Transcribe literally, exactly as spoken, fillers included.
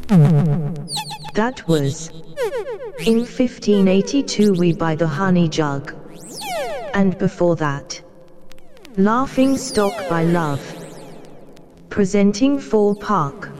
That was in fifteen eighty-two We Buy the Honey Jug. And before that, Laughing Stock by Love. Presenting Fall Park.